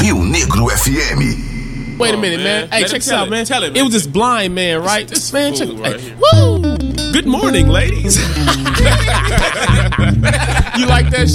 Rio Negro FM. Wait a minute, man. Hey, check this out, man. Tell it, It was this blind man, right? This Man, check fool it. right Hey, here. woo! Good morning, ladies. You like that